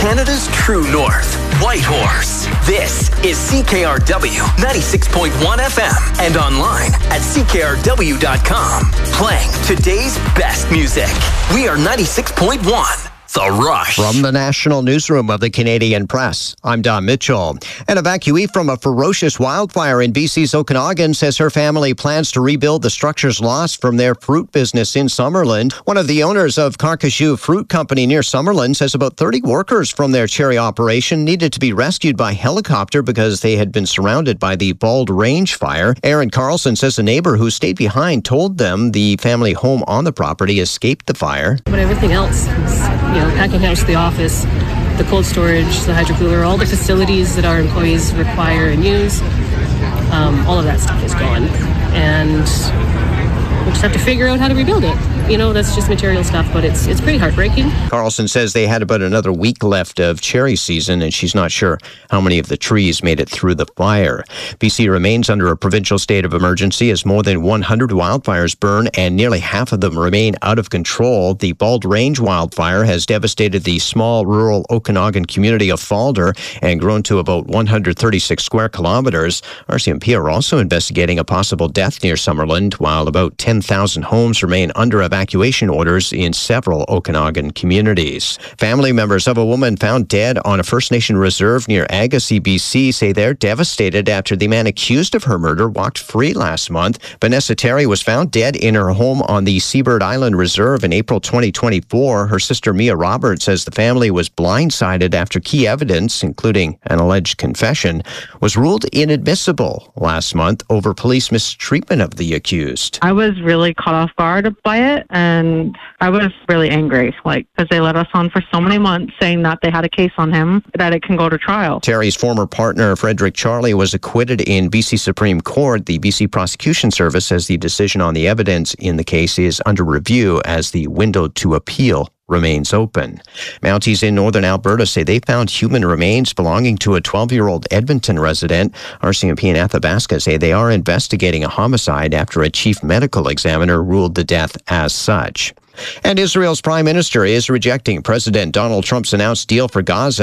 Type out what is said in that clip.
Canada's true north, Whitehorse. This is CKRW 96.1 FM and online at CKRW.com. Playing today's best music. We are 96.1. The Rush. From the National Newsroom of the Canadian Press, I'm Don Mitchell. An evacuee from a ferocious wildfire in BC's Okanagan says her family plans to rebuild the structures lost from their fruit business in Summerland. One of the owners of Carcajou Fruit Company near Summerland says about 30 workers from their cherry operation needed to be rescued by helicopter because they had been surrounded by the Bald Range fire. Aaron Carlson says a neighbor who stayed behind told them the family home on the property escaped the fire. But everything else is, packing house, the office, the cold storage, the hydro cooler, all the facilities that our employees require and use, all of that stuff is gone. And we just have to figure out how to rebuild it. That's just material stuff, but it's pretty heartbreaking. Carlson says they had about another week left of cherry season, and she's not sure how many of the trees made it through the fire. BC remains under a provincial state of emergency as more than 100 wildfires burn, and nearly half of them remain out of control. The Bald Range wildfire has devastated the small rural Okanagan community of Falder and grown to about 136 square kilometers. RCMP are also investigating a possible death near Summerland, while about 10,000 homes remain under evacuation orders in several Okanagan communities. Family members of a woman found dead on a First Nation reserve near Agassiz, BC say they're devastated after the man accused of her murder walked free last month. Vanessa Terry was found dead in her home on the Seabird Island Reserve in April 2024. Her sister Mia Roberts says the family was blindsided after key evidence, including an alleged confession, was ruled inadmissible last month over police mistreatment of the accused. I was really caught off guard by it, and I was really angry, because they let us on for so many months saying that they had a case on him, that it can go to trial. Terry's former partner, Frederick Charlie, was acquitted in BC Supreme Court. The BC Prosecution Service says the decision on the evidence in the case is under review as the window to appeal remains open. Mounties in northern Alberta say they found human remains belonging to a 12-year-old Edmonton resident. RCMP and Athabasca say they are investigating a homicide after a chief medical examiner ruled the death as such. And Israel's prime minister is rejecting President Donald Trump's announced deal for Gaza.